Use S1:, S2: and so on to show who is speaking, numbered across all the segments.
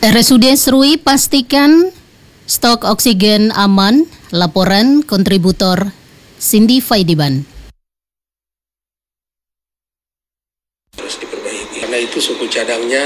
S1: RSUD Serui pastikan stok oksigen aman. Laporan kontributor Cindy Faidiban.
S2: Harus diperbaiki karena itu suku cadangnya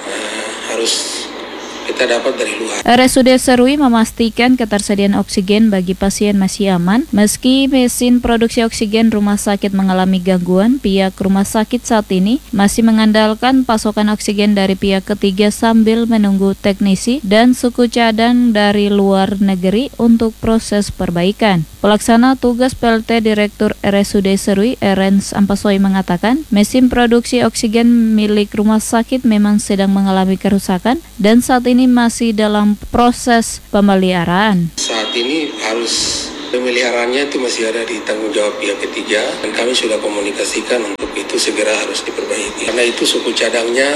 S2: harus kita dapat dari luar.
S3: RSUD Serui memastikan ketersediaan oksigen bagi pasien masih aman. Meski mesin produksi oksigen rumah sakit mengalami gangguan, pihak rumah sakit saat ini masih mengandalkan pasokan oksigen dari pihak ketiga sambil menunggu teknisi dan suku cadang dari luar negeri untuk proses perbaikan. Pelaksana tugas PLT Direktur RSUD Serui, Erens Ampasoi mengatakan, mesin produksi oksigen milik rumah sakit memang sedang mengalami kerusakan dan saat ini masih dalam proses pemeliharaan.
S2: Saat ini harus pemeliharaannya itu masih ada di tanggung jawab pihak ketiga dan kami sudah komunikasikan untuk itu segera harus diperbaiki. Karena itu suku cadangnya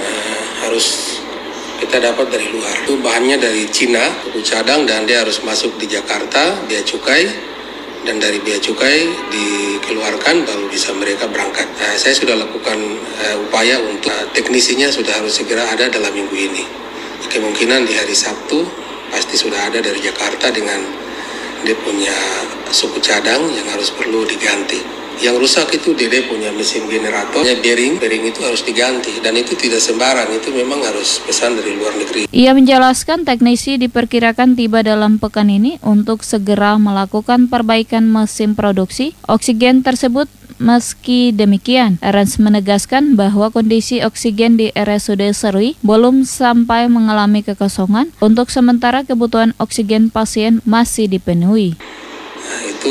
S2: harus kita dapat dari luar. Itu bahannya dari Cina, suku cadang, dan dia harus masuk di Jakarta, bea cukai, dan dari bea cukai dikeluarkan baru bisa mereka berangkat. Saya sudah lakukan upaya untuk teknisinya sudah harus segera ada dalam minggu ini. Kemungkinan di hari Sabtu pasti sudah ada dari Jakarta dengan dia punya suku cadang yang harus perlu diganti. Yang rusak itu dia punya mesin generatornya, bearing itu harus diganti dan itu tidak sembarang, itu memang harus pesan dari luar negeri.
S3: Ia menjelaskan teknisi diperkirakan tiba dalam pekan ini untuk segera melakukan perbaikan mesin produksi oksigen tersebut. Meski demikian, Erens menegaskan bahwa kondisi oksigen di RSUD Serui belum sampai mengalami kekosongan. Untuk sementara kebutuhan oksigen pasien masih dipenuhi.
S2: Itu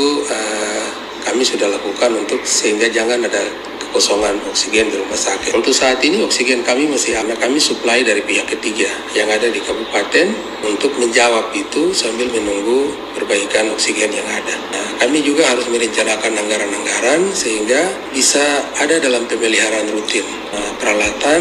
S2: kami sudah lakukan untuk sehingga jangan ada kekosongan oksigen di rumah sakit. Untuk saat ini oksigen kami masih ada, kami supply dari pihak ketiga yang ada di kabupaten untuk menjawab itu sambil menunggu perbaikan oksigen yang ada. Kami juga harus merencanakan anggaran-anggaran sehingga bisa ada dalam pemeliharaan rutin peralatan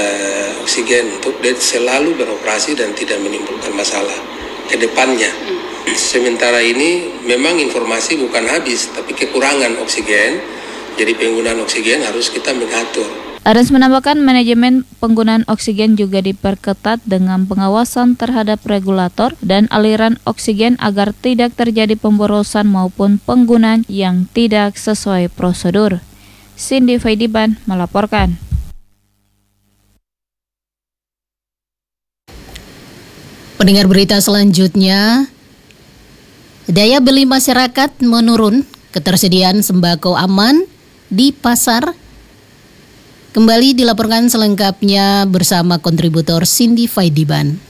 S2: oksigen untuk selalu beroperasi dan tidak menimbulkan masalah ke depannya. Sementara ini memang informasi bukan habis, tapi kekurangan oksigen, jadi penggunaan oksigen harus kita mengatur.
S3: Erens menambahkan manajemen penggunaan oksigen juga diperketat dengan pengawasan terhadap regulator dan aliran oksigen agar tidak terjadi pemborosan maupun penggunaan yang tidak sesuai prosedur. Cindy Faidiban melaporkan.
S1: Pendengar berita selanjutnya, daya beli masyarakat menurun, ketersediaan sembako aman di pasar. Kembali dilaporkan selengkapnya bersama kontributor Cindy Faidiban.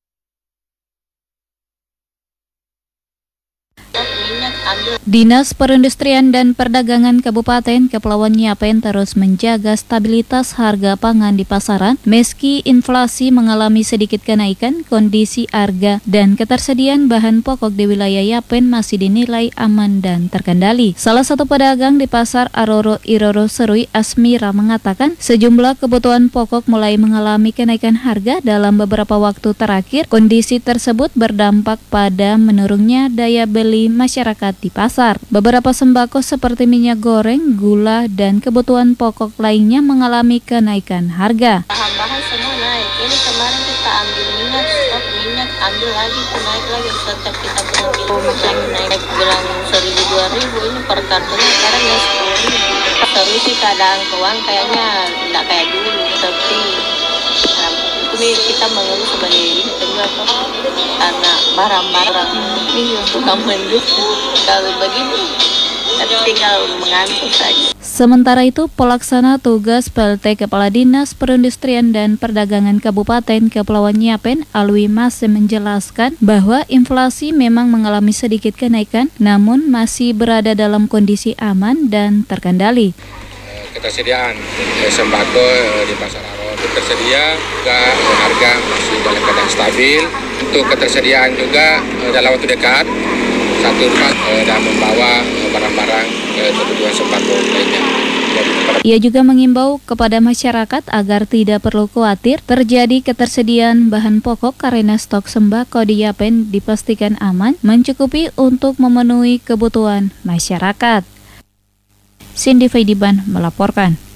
S3: Dinas Perindustrian dan Perdagangan Kabupaten Kepulauan Yapen terus menjaga stabilitas harga pangan di pasaran meski inflasi mengalami sedikit kenaikan. Kondisi harga dan ketersediaan bahan pokok di wilayah Yapen masih dinilai aman dan terkendali. Salah satu pedagang di pasar Aroro Iroro Serui, Asmira, mengatakan sejumlah kebutuhan pokok mulai mengalami kenaikan harga dalam beberapa waktu terakhir. Kondisi tersebut berdampak pada menurunnya daya beli masyarakat di pasar. Beberapa sembako seperti minyak goreng, gula, dan kebutuhan pokok lainnya mengalami kenaikan harga.
S4: Bahan-bahan semua naik. Ini kemarin kita ambil minyak, stok minyak, ambil lagi, naik lagi. Setiap kita ambil naik bilang 1.000-2.000, ini per kartonnya sekarang ya 10.000. Terus sih keadaan keuangan kayaknya tidak kayak dulu, tapi ini kita mengeluh sebagai ini juga karena barang-barang ini untuk mendukung. Kalau begini tinggal mengantuk saja.
S3: Sementara itu, pelaksana tugas PLT Kepala Dinas Perindustrian dan Perdagangan Kabupaten Kepulauan Yapen, Alwi Mase, menjelaskan bahwa inflasi memang mengalami sedikit kenaikan, namun masih berada dalam kondisi aman dan terkendali.
S5: Ketersediaan sembako di pasar Aroro tersedia juga, harga masih dalam keadaan stabil. Untuk ketersediaan juga dalam waktu dekat satu rumah dan membawa barang-barang kebutuhan sembako lainnya.
S3: Ia juga mengimbau kepada masyarakat agar tidak perlu khawatir terjadi ketersediaan bahan pokok karena stok sembako di Yapen dipastikan aman mencukupi untuk memenuhi kebutuhan masyarakat. Cindy Faidiban melaporkan.